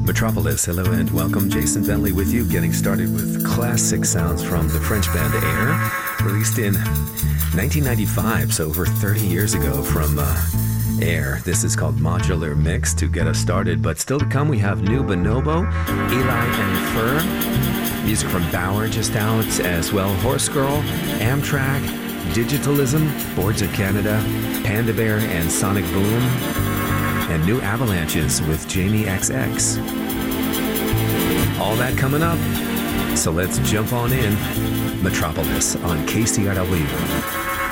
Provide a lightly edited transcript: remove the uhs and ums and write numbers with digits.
Metropolis, hello and welcome. Jason Bentley with you, getting started with classic sounds from the French band Air, released in 1995, so over 30 years ago from Air. This is called Modular Mix to get us started, but still to come we have New Bonobo, Eli and Fur, music from Bauer just out as well, Horse Girl, Amtrak, Digitalism, Boards of Canada, Panda Bear and Sonic Boom, and New Avalanches with Jamie XX. All that coming up, so let's jump on in. Metropolis on KCRW.